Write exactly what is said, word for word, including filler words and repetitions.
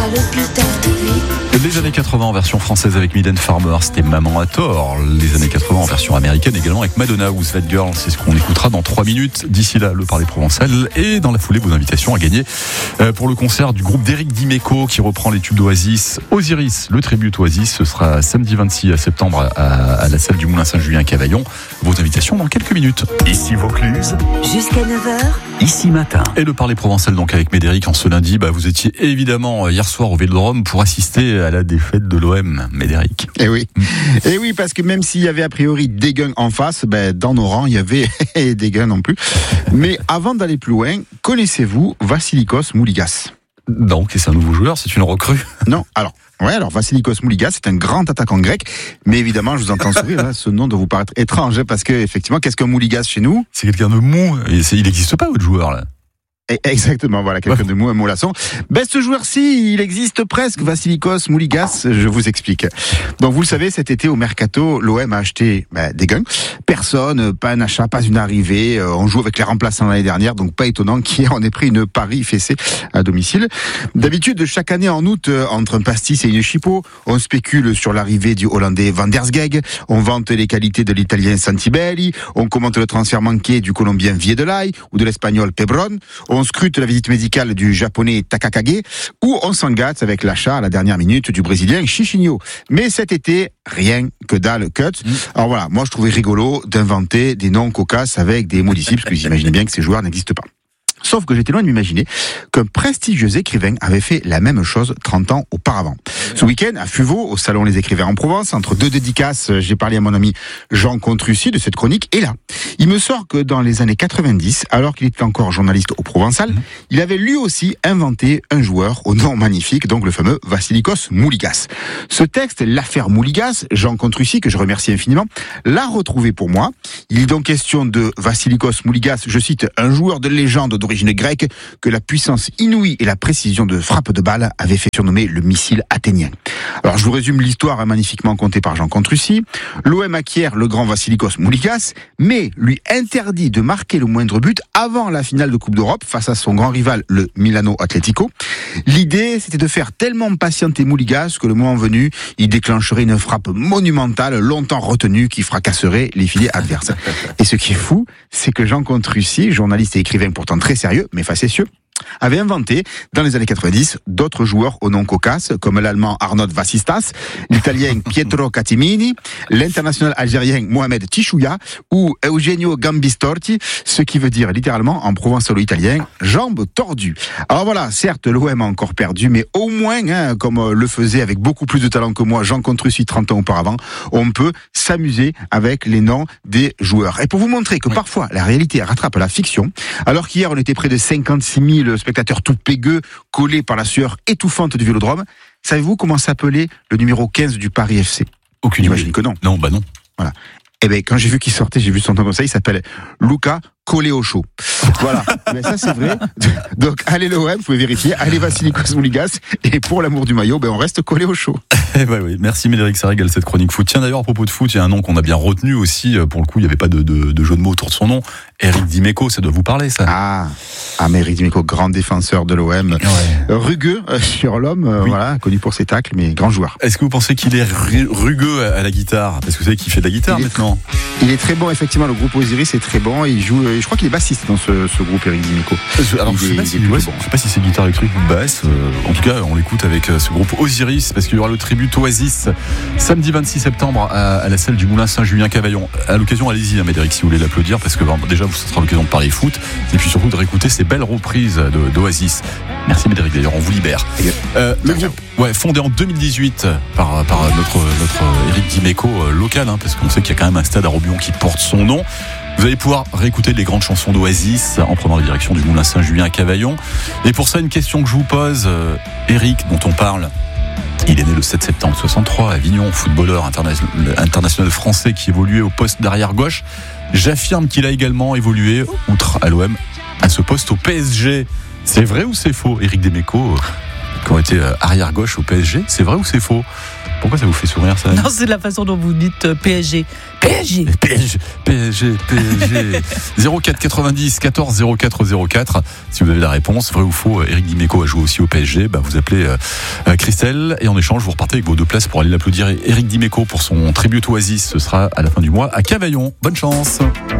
Les années quatre-vingts en version française avec Mylène Farmer, c'était Maman à tort. Les années quatre-vingts en version américaine également avec Madonna ou That Girl, c'est ce qu'on écoutera dans trois minutes. D'ici là, le Parler Provençal et dans la foulée, vos invitations à gagner pour le concert du groupe d'Éric Dimeco qui reprend les tubes d'Oasis. Osiris, le tribute Oasis, ce sera samedi vingt-six septembre à, à la salle du Moulin Saint-Julien Cavaillon. Vos invitations dans quelques minutes. Ici Vaucluse. Jusqu'à neuf heures. Ici matin. Et le Parler Provençal donc avec Médéric en ce lundi. Bah, vous étiez évidemment hier soir au Vélodrome pour assister à la défaite de l'O M, Médéric. Eh oui, eh oui, parce que même s'il y avait a priori des guns en face, ben, dans nos rangs, il y avait des guns non plus. Mais avant d'aller plus loin, connaissez-vous Vassilikos Mouligas? Donc, c'est un nouveau joueur, c'est une recrue? Non, alors... Ouais, alors Vassilikos Mouligas, c'est un grand attaquant grec, mais évidemment, je vous entends sourire, hein, ce nom doit vous paraître étrange, hein, parce que effectivement, qu'est-ce qu'un Mouligas chez nous? C'est quelqu'un de mou, et c'est, il n'existe pas votre joueur là. Exactement, voilà, quelqu'un de mou, un mollasson. Ben, ce joueur-ci, il existe presque, Vassilikos Mouligas, je vous explique. Donc, vous le savez, cet été, au Mercato, l'O M a acheté ben, des guns. Personne, pas un achat, pas une arrivée. On joue avec les remplaçants l'année dernière, donc pas étonnant qu'hier, on ait pris une pari fessée à domicile. D'habitude, chaque année, en août, entre un pastis et une chipot, on spécule sur l'arrivée du Hollandais Van der Sgeg, on vante les qualités de l'Italien Santibelli, on commente le transfert manqué du Colombien Viedelay ou de l'Espagnol Pebron, on On scrute la visite médicale du Japonais Takakage ou on s'engage avec l'achat à la dernière minute du Brésilien Chichinho. Mais cet été, rien que dalle cut. Mmh. Alors voilà, moi je trouvais rigolo d'inventer des noms cocasses avec des mots disciples, parce que vous imaginez bien que ces joueurs n'existent pas. Sauf que j'étais loin de m'imaginer qu'un prestigieux écrivain avait fait la même chose trente ans auparavant. Ce week-end, à Fuveau, au Salon Les Écrivains en Provence, entre deux dédicaces, j'ai parlé à mon ami Jean Contrucy de cette chronique, et là, il me sort que dans les années quatre-vingt-dix, alors qu'il était encore journaliste au Provençal, il avait lui aussi inventé un joueur au nom magnifique, donc le fameux Vassilikos Mouligas. Ce texte, l'affaire Mouligas, Jean Contrucy, que je remercie infiniment, l'a retrouvé pour moi. Il est donc question de Vassilikos Mouligas, je cite, un joueur de légende d'origine grecque que la puissance inouïe et la précision de frappe de balle avaient fait surnommer le missile athénien. Alors je vous résume l'histoire magnifiquement contée par Jean Contrucy. L'O M acquiert le grand Vassilikos Mouligas, mais lui interdit de marquer le moindre but avant la finale de Coupe d'Europe face à son grand rival, le Milano Atletico. L'idée, c'était de faire tellement patienter Mouligas que le moment venu, il déclencherait une frappe monumentale, longtemps retenue, qui fracasserait les filets adverses. Et ce qui est fou, c'est que Jean Contrucy, journaliste et écrivain pourtant très sérieux, mais facétieux, avait inventé, dans les années quatre-vingt-dix, d'autres joueurs au nom cocasse, comme l'allemand Arnold Vassistas, l'italien Pietro Catimini, l'international algérien Mohamed Tichouya, ou Eugenio Gambistorti, ce qui veut dire littéralement, en provençalo-italien, jambes tordues. Alors voilà, certes, l'O M a encore perdu, mais au moins, hein, comme le faisait avec beaucoup plus de talent que moi Jean Contrucy trente ans auparavant, on peut s'amuser avec les noms des joueurs. Et pour vous montrer que oui. parfois, la réalité rattrape la fiction, alors qu'hier, on était près de cinquante-six mille spectateurs tout pégueux, collés par la sueur étouffante du Vélodrome. Savez-vous comment s'appelait le numéro quinze du Paris F C? Aucune J'imagine idée. que non. Non, bah non. Voilà. Eh ben, quand j'ai vu qu'il sortait, j'ai vu son nom comme ça, il s'appelle Luca Coleocho. Voilà. Mais ça, c'est vrai. Donc, allez l'O M, vous pouvez vérifier. Allez Vassilikos Mouligas. Et pour l'amour du maillot, ben, on reste collé au chaud. Eh ben oui. Merci Médéric, ça régale cette chronique foot. Tiens, d'ailleurs, à propos de foot, il y a un nom qu'on a bien retenu aussi. Pour le coup, il n'y avait pas de, de, de jeu de mots autour de son nom. Éric Dimeco, ça doit vous parler, ça. Ah. Ah, mais Éric Dimeco, grand défenseur de l'O M. Ouais. Rugueux euh, sur l'homme, euh, oui. Voilà, connu pour ses tacles, mais grand joueur. Est-ce que vous pensez qu'il est rugueux à la guitare? Parce que vous savez qu'il fait de la guitare il maintenant. Très, il est très bon, effectivement. Le groupe Osiris est très bon. Il joue, je crois qu'il est bassiste dans ce, ce groupe, Éric Dimeco. Alors, je ne sais, ouais, bon. sais pas si c'est guitare électrique ou basse. Euh, en tout cas, on l'écoute avec ce groupe Osiris, parce qu'il y aura le tribut Oasis samedi vingt-six septembre à, à la salle du Moulin Saint-Julien Cavaillon. À l'occasion, allez-y, hein, Médéric, si vous voulez l'applaudir, parce que bon, déjà, ce sera l'occasion de parler foot, et puis surtout de réécouter ces belles reprises de, d'Oasis. Merci Médéric, d'ailleurs, on vous libère. Euh, le groupe, ouais, fondé en deux mille dix-huit par, par notre, notre Éric Dimeco euh, local, hein, parce qu'on sait qu'il y a quand même un stade à Robion qui porte son nom. Vous allez pouvoir réécouter les grandes chansons d'Oasis en prenant la direction du Moulin Saint-Julien à Cavaillon. Et pour ça, une question que je vous pose, euh, Éric, dont on parle, il est né le sept septembre soixante-trois à Avignon, footballeur interna- international français qui évoluait au poste d'arrière gauche. J'affirme qu'il a également évolué, outre à l'O M, à ce poste au P S G. C'est vrai ou c'est faux, Éric Dimeco? qui ont été arrière-gauche au P S G. C'est vrai ou c'est faux ? Pourquoi ça vous fait sourire, ça ? Non, c'est la façon dont vous dites euh, P S G. P S G P S G, P S G, P S G. zéro quatre quatre-vingt-dix quatorze zéro quatre zéro quatre. Si vous avez la réponse, vrai ou faux, Éric Dimeco a joué aussi au P S G. Bah, vous appelez euh, Christelle et en échange, vous repartez avec vos deux places pour aller l'applaudir. Éric Dimeco pour son tribute Oasis. Ce sera à la fin du mois à Cavaillon. Bonne chance.